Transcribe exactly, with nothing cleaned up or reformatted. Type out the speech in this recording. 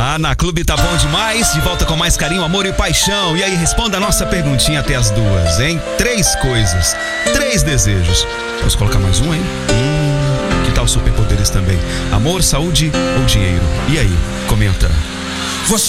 Ah, na Clube tá bom demais. De volta com mais carinho, amor e paixão. E aí, responda a nossa perguntinha até as duas, hein? Três coisas, três desejos. Posso colocar mais um, hein? Hum, que tal superpoderes também? Amor, saúde ou dinheiro? E aí, comenta.